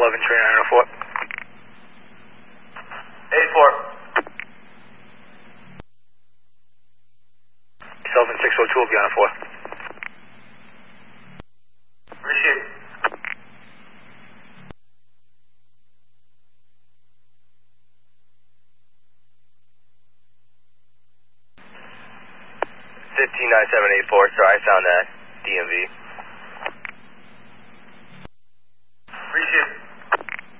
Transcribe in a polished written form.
11 train 904. 84. Sullivan 602 will be on 4. Appreciate it. $15.9784, sorry, I found that. DMV.